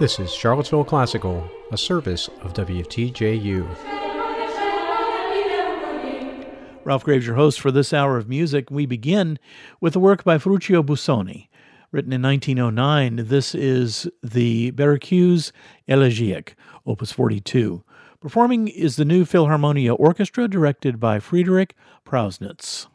This is Charlottesville Classical, a service of WTJU. Ralph Graves, your host for this hour of music. We begin with a work by Ferruccio Busoni. Written in 1909, this is the Barocuse Elegiac, Opus 42. Performing is the new Philharmonia Orchestra, directed by Friedrich Prausnitz.